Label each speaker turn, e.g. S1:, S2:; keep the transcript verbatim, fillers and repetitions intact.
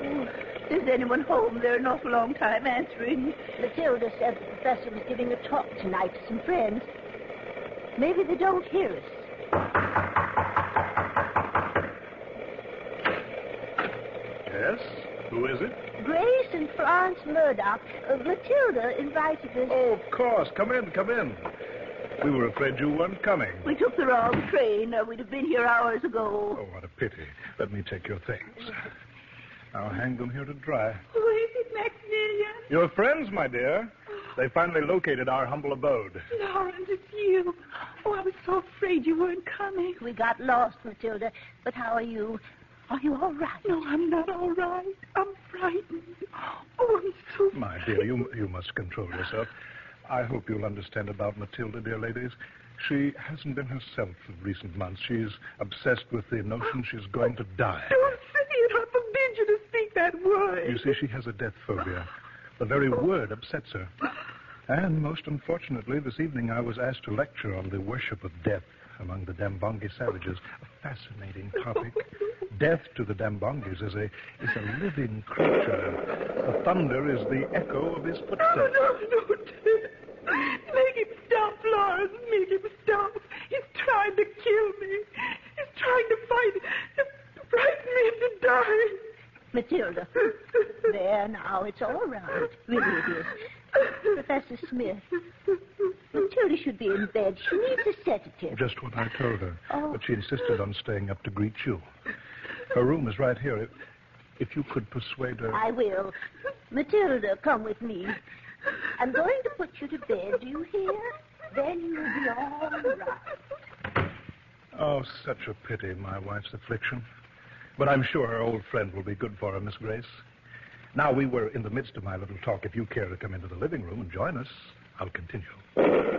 S1: Is anyone home? They're an awful long time answering.
S2: Matilda said the professor was giving a talk tonight to some friends. Maybe they don't hear us.
S3: Yes? Who is it?
S2: Grace and Florence Murdoch. Uh, Matilda invited us.
S3: Oh, of course. Come in, come in. We were afraid you weren't coming.
S1: We took the wrong train. Uh, we'd have been here hours ago.
S3: Oh, what a pity. Let me take your things. I'll hang them here to dry.
S1: Who is it, Maximilian?
S3: Your friends, my dear. They finally located our humble abode.
S1: Lawrence, it's you. Oh, I was so afraid you weren't coming.
S2: We got lost, Matilda. But how are you? Are you all right?
S1: No, I'm not all right. I'm frightened. Oh, I'm so
S3: My dear, you, you must control yourself. I hope you'll understand about Matilda, dear ladies. She hasn't been herself in recent months. She's obsessed with the notion she's going to die.
S1: Don't say it. I forbid you to speak that word.
S3: You see, she has a death phobia. The very word upsets her. And most unfortunately, this evening I was asked to lecture on the worship of death among the Dambongi savages. A fascinating topic. Death to the Dambongis is a is a living creature. The thunder is the echo of his footsteps.
S1: No, no, no, dear. Make him stop, Lawrence. Make him stop. He's trying to kill me. He's trying to fight, to frighten me into dying.
S2: Matilda. There, now, it's all right. Really it is. Professor Smith. Matilda should be in bed. She needs a sedative.
S3: Just what I told her.
S2: Oh.
S3: But she insisted on staying up to greet you. Her room is right here. If, if you could persuade her...
S2: I will. Matilda, come with me. I'm going to put you to bed, do you hear? Then you'll be all right.
S3: Oh, such a pity, my wife's affliction. But I'm sure her old friend will be good for her, Miss Grace. Now, we were in the midst of my little talk. If you care to come into the living room and join us, I'll continue.